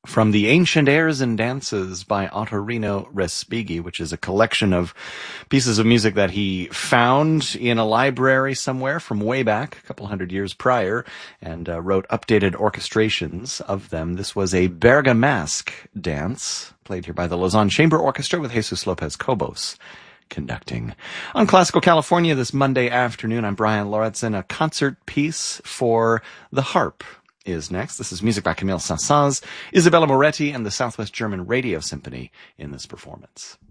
from the Ancient Airs and Dances by Ottorino Respighi, which is a collection of pieces of music that he found in a library somewhere from way back, a couple hundred years prior, and wrote updated orchestrations of them. This was a Bergamasque dance, played here by the Lausanne Chamber Orchestra with Jesus Lopez Cobos conducting. On Classical California this Monday afternoon, I'm Brian Lauritsen. A concert piece for the harp is next. This is music by Camille Saint-Saëns, Isabella Moretti, and the Southwest German Radio Symphony in this performance.